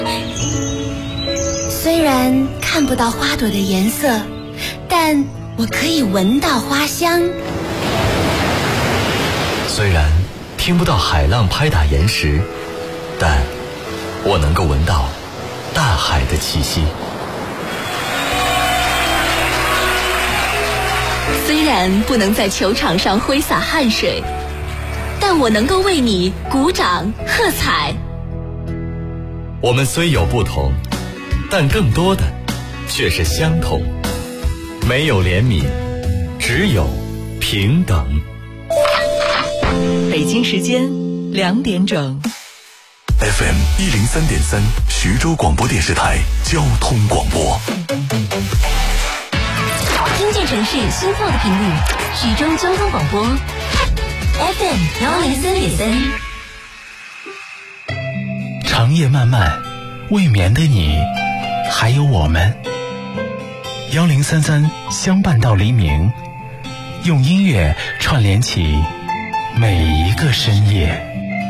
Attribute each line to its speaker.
Speaker 1: 虽然看不到花朵的颜色，但我可以闻到花香。
Speaker 2: 虽然听不到海浪拍打岩石，但我能够闻到大海的气息。
Speaker 3: 虽然不能在球场上挥洒汗水，但我能够为你鼓掌喝彩。
Speaker 2: 我们虽有不同，但更多的却是相同。没有怜悯，只有平等。
Speaker 3: 北京时间2点整。
Speaker 4: FM 103.3徐州广播电视台交通广播。
Speaker 3: 听见城市心跳的频率，徐州交通广播 FM 103.3。
Speaker 5: 长夜漫漫，未眠的你，还有我们。1033相伴到黎明，用音乐串联起每一个深夜。